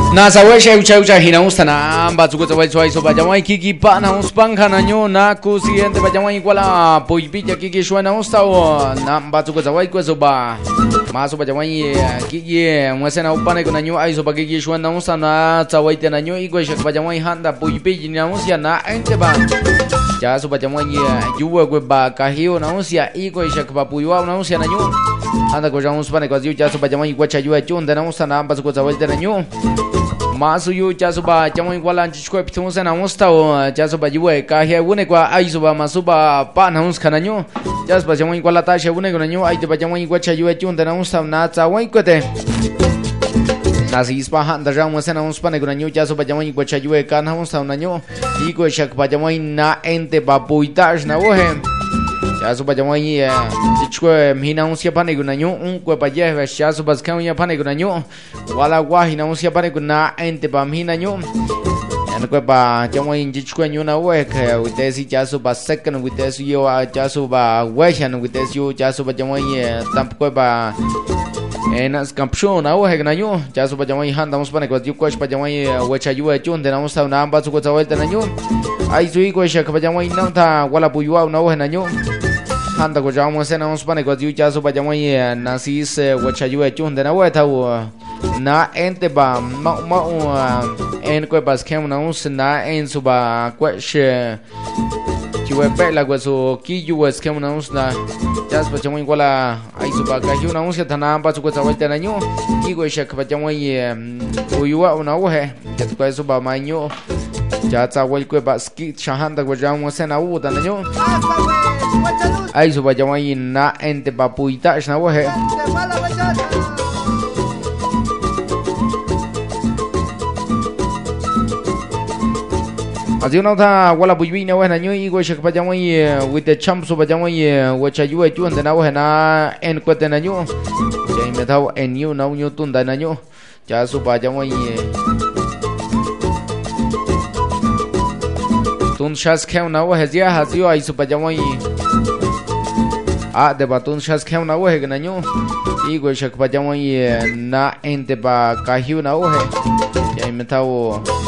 Nasa wesha ucha hina ustana batsuko tawai swai so bajamai kiki pa na uspang kana nyo na kusiente bajamai kwala poipija kiki shwana ustao na batsuko tawai ko so ba maso bajamai kiki mwasena upane ko nanyo ai so ba kiki shwana ustana tawai te nanyo igwe shak bajamai handa poipiji na usia na ente ba ja so bajamai yuwa ko ba kahio na usia igwe shak ba puiwa na usia nanyo handa ko jamus pane ko ja so bajamai ko chayua chunda na ustana batsuko tawai te nanyo masu yu jasuba jamoi wala chikwe pitunsa na ustao jasuba yuwe kahia une kwa aisuba masuba pa na uns kananyo jasuba jamoi wala tasha une kananyo aituba jamoi kwa chayue chunda na ustao na tsawai kote nasi ispa handa jamu sena uns pane kananyo jasuba jamoi kwa chayue kana ustao nanyo iko shakpa jamoi na ente babuitash na wohe jasuba jamoi chikwe mhina unsia pane kananyo unkwe paje jasuba skaunya pane kananyo wala wahi na usia pane kuna ente pa mhina nyo anakwe pa chamo inji chukwe nyo na wek witesi jasu ba second witesi yo jasu ba weshan witesi yo jasu ba chamo tampkwe pa enas kampsho na wek na nyo jasu ba chamo handa mus pane kwa jukwe pa chamo wecha yuwe chunde na musa na amba suko tawelta na nyo ai sui ko shak pa chamo nanta wala buywa na wek na nyo handa ko jamo sena mus pane kwa jasu ba chamo nasis wecha yuwe chunde na wek tawo na ente ba ma en ko bas kem na us na en suba kweshe chiwe pe la gwaso ki us kem na us na jas pa chamo iguala ai suba ka hiu na us ta na ba su ko tawal ta na nyo ki go shak pa chamo uyua una uhe ya ko suba ma nyo ja ta wal ko bas ki chahanda go jamo se na u ta na nyo ai suba chamo na ente ba puita na uhe Así no ta wala buibina wena nyo igo shak pa jamoi with the champ so pa jamoi wacha yue chuan de na wena en kwete na nyo ja me thau en yu na nyo tun da na nyo ja so pa jamoi tun shas khem na wa hezia hazio ai so pa jamoi a de batun shas khem na wa he na nyo igo shak pa jamoi na ente pa kahiu na wa he ja me thau